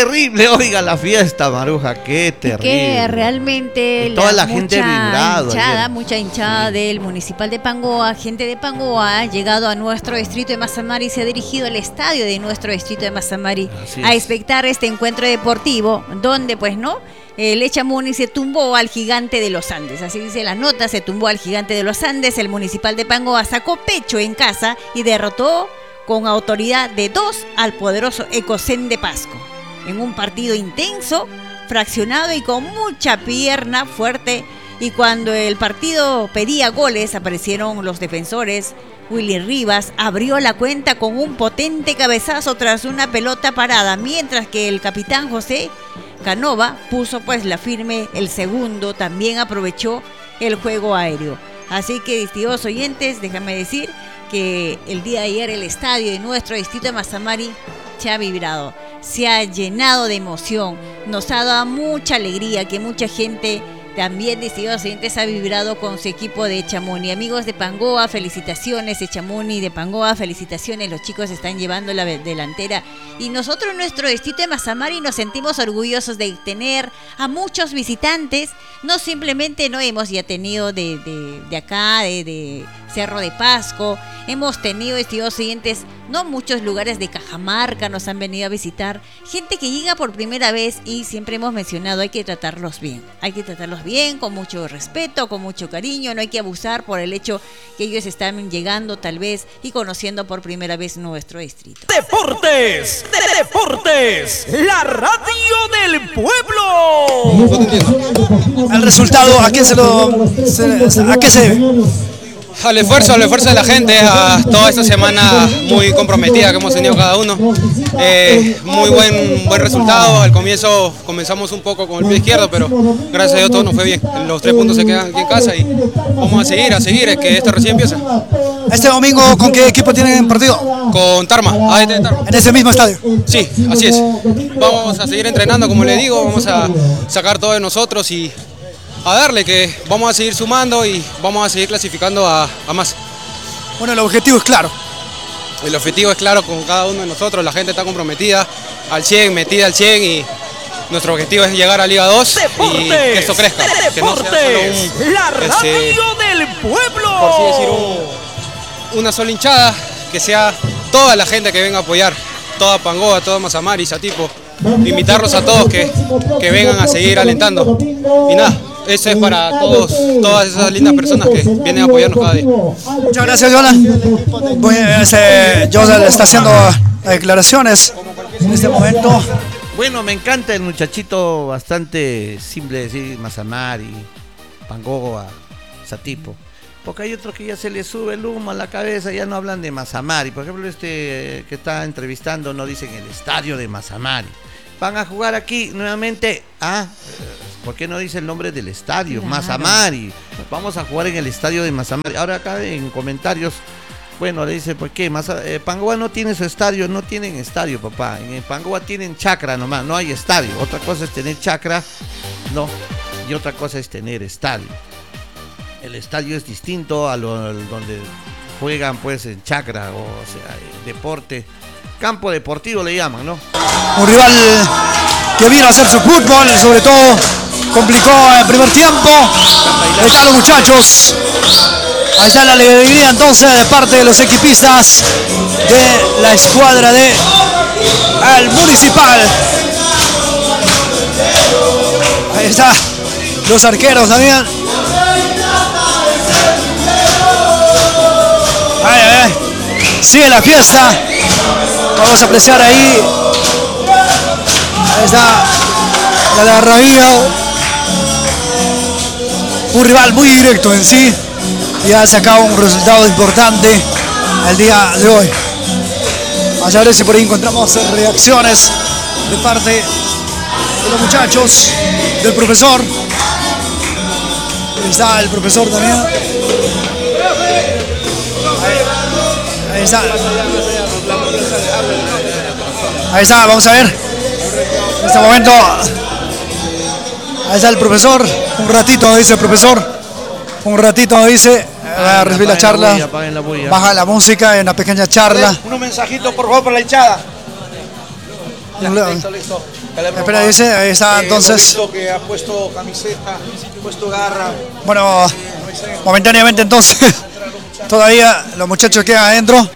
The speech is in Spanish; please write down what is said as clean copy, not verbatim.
terrible, oiga, la fiesta, Maruja, qué terrible. Que realmente y toda la gente vibrado. Mucha hinchada del Municipal de Pangoa, gente de Pangoa ha llegado a nuestro distrito de Mazamari y se ha dirigido al estadio de nuestro distrito de Mazamari a expectar este encuentro deportivo, donde pues no, el Echamuni se tumbó al Gigante de los Andes, así dice la nota, se tumbó al Gigante de los Andes. El Municipal de Pangoa sacó pecho en casa y derrotó con autoridad de 2 al poderoso Ecocén de Pasco, en un partido intenso, fraccionado y con mucha pierna fuerte. Y cuando el partido pedía goles, aparecieron los defensores. Willy Rivas abrió la cuenta con un potente cabezazo tras una pelota parada, mientras que el capitán José Canova puso pues la firme. El segundo también aprovechó el juego aéreo. Así que, distinguidos oyentes, déjame decir que el día de ayer el estadio de nuestro distrito de Mazamari se ha vibrado, se ha llenado de emoción, nos ha dado mucha alegría que mucha gente también, distinguidos oyentes, ha vibrado con su equipo de Echamuni. Amigos de Pangoa, felicitaciones. Echamuni de Pangoa, felicitaciones. Los chicos están llevando la delantera y nosotros en nuestro distrito de Mazamari nos sentimos orgullosos de tener a muchos visitantes. No simplemente no hemos ya tenido de acá, de Cerro de Pasco, hemos tenido, estimados oyentes, no muchos lugares de Cajamarca nos han venido a visitar, gente que llega por primera vez y siempre hemos mencionado, hay que tratarlos bien, con mucho respeto, con mucho cariño, no hay que abusar por el hecho que ellos están llegando tal vez y conociendo por primera vez nuestro distrito. Deportes, la radio del pueblo. El resultado, ¿a qué se debe? Al esfuerzo de la gente, a toda esta semana muy comprometida que hemos tenido cada uno. Muy buen resultado. Al comienzo comenzamos un poco con el pie izquierdo, pero gracias a Dios todo nos fue bien. Los 3 puntos se quedan aquí en casa y vamos a seguir, es que esto recién empieza. ¿Este domingo con qué equipo tienen partido? Con Tarma, ADT de Tarma. ¿En ese mismo estadio? Sí, así es. Vamos a seguir entrenando, como le digo, vamos a sacar todo de nosotros y a darle, que vamos a seguir sumando y vamos a seguir clasificando a más. Bueno, el objetivo es claro. El objetivo es claro con cada uno de nosotros, la gente está comprometida al 100, metida al 100 y nuestro objetivo es llegar a Liga 2 y que esto crezca. Que no sea solo la radio del pueblo. Por así decir, una sola hinchada, que sea toda la gente que venga a apoyar, toda Pangoa, toda Mazamari, Satipo, invitarlos a todos que vengan a seguir alentando. Y nada, eso es para todas esas lindas personas que vienen a apoyarnos cada día. Muchas gracias, Jonas. Jonas está haciendo declaraciones en este momento. Bueno, me encanta el muchachito, bastante simple de decir Mazamari, Pangoa, Satipo. Porque hay otros que ya se les sube el humo a la cabeza, ya no hablan de Mazamari. Por ejemplo, que está entrevistando no dicen el estadio de Mazamari. Van a jugar aquí nuevamente. ¿Por qué no dice el nombre del estadio? Claro. Mazamari. Vamos a jugar en el estadio de Mazamari. Ahora acá en comentarios, bueno, le dice, ¿por qué? Pangoa no tiene su estadio, no tienen estadio, papá. En Pangoa tienen chacra nomás, no hay estadio. Otra cosa es tener chacra, no. Y otra cosa es tener estadio. El estadio es distinto a donde juegan pues en chacra, o sea, en deporte. Campo deportivo le llaman, ¿no? Un rival que vino a hacer su fútbol, sobre todo complicó el primer tiempo. Ahí están los muchachos. Ahí está la alegría entonces de parte de los equipistas de la escuadra de el Municipal. Ahí está los arqueros también. Sigue la fiesta. Vamos a apreciar ahí. Ahí está la de Arraío. Un rival muy directo en sí. Y ha sacado un resultado importante el día de hoy. Vamos a ver si por ahí encontramos reacciones de parte de los muchachos, del profesor. Ahí está el profesor también. Ahí está. Ahí está, vamos a ver. En este momento. Ahí está el profesor. Un ratito dice el profesor. Un ratito dice. Va a recibir la charla. Baja la música en una pequeña charla. Unos mensajitos por favor para la hinchada. Listo. Espera, dice, ahí está entonces. Que ha puesto camiseta, puesto garra. Bueno, momentáneamente entonces, todavía los muchachos quedan adentro.